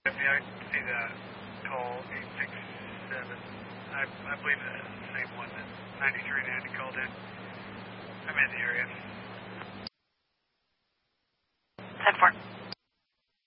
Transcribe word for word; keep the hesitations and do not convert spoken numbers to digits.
Yeah, I see that call eight six seven. I, I believe that's the same one that ninety-three Nandy called in. I'm in the area.